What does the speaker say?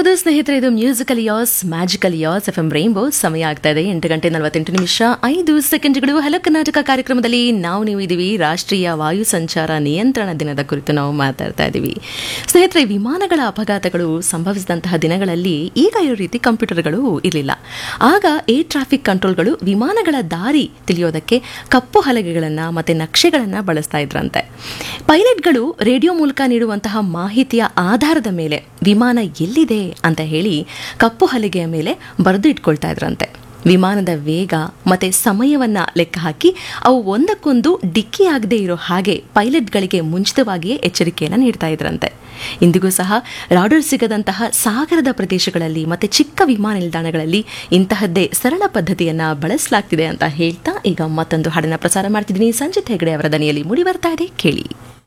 ಹೌದು ಸ್ನೇಹಿತರೆ, ಇದು musical as magical as F M rainbow. ಸಮಯ ಆಗ್ತಾ ಇದೆ 8:48 ಹಲೋ ಕರ್ನಾಟಕ ಕಾರ್ಯಕ್ರಮದಲ್ಲಿ ನೀವು ಇದೀವಿ. ರಾಷ್ಟ್ರೀಯ ವಾಯು ಸಂಚಾರ ನಿಯಂತ್ರಣ ದಿನದ ಕುರಿತು ನಾವು ಮಾತಾಡ್ತಾ ಇದ್ದೀವಿ. ಸ್ನೇಹಿತರೆ, ವಿಮಾನಗಳ ಅಪಘಾತಗಳು ಸಂಭವಿಸಿದಂತಹ ದಿನಗಳಲ್ಲಿ ಈಗ ಇರೋ ರೀತಿ ಕಂಪ್ಯೂಟರ್ಗಳು ಇರಲಿಲ್ಲ. ಆಗ ಏರ್ ಟ್ರಾಫಿಕ್ ಕಂಟ್ರೋಲ್ಗಳು ವಿಮಾನಗಳ ದಾರಿ ತಿಳಿಯೋದಕ್ಕೆ ಕಪ್ಪು ಹಲಗೆಗಳನ್ನು ಮತ್ತೆ ನಕ್ಷೆಗಳನ್ನು ಬಳಸ್ತಾ ಇದ್ರಂತೆ. ಪೈಲಟ್ಗಳು ರೇಡಿಯೋ ಮೂಲಕ ನೀಡುವಂತಹ ಮಾಹಿತಿಯ ಆಧಾರದ ಮೇಲೆ ವಿಮಾನ ಎಲ್ಲಿದೆ ಅಂತ ಹೇಳಿ ಕಪ್ಪು ಹಲಗೆಯ ಮೇಲೆ ಬರೆದು ಇಟ್ಕೊಳ್ತಾ ಇದ್ರಂತೆ. ವಿಮಾನದ ವೇಗ ಮತ್ತೆ ಸಮಯವನ್ನ ಲೆಕ್ಕ ಹಾಕಿ ಅವು ಒಂದಕ್ಕೊಂದು ಡಿಕ್ಕಿಯಾಗದೇ ಇರೋ ಹಾಗೆ ಪೈಲಟ್ಗಳಿಗೆ ಮುಂಚಿತವಾಗಿಯೇ ಎಚ್ಚರಿಕೆಯನ್ನು ನೀಡ್ತಾ ಇದ್ರಂತೆ. ಇಂದಿಗೂ ಸಹ ರಾಡರ್ ಸಿಗದಂತಹ ಸಾಗರದ ಪ್ರದೇಶಗಳಲ್ಲಿ ಮತ್ತೆ ಚಿಕ್ಕ ವಿಮಾನ ನಿಲ್ದಾಣಗಳಲ್ಲಿ ಇಂತಹದ್ದೇ ಸರಳ ಪದ್ಧತಿಯನ್ನ ಬಳಸಲಾಗ್ತಿದೆ ಅಂತ ಹೇಳ್ತಾ ಈಗ ಮತ್ತೊಂದು ಹಾಡನ್ನ ಪ್ರಸಾರ ಮಾಡ್ತಿದ್ದೀನಿ. ಸಂಜಿತ್ ಹೆಗಡೆ ಅವರ ದನಿಯಲ್ಲಿ ಮೂಡಿ ಬರ್ತಾ ಇದೆ, ಕೇಳಿ.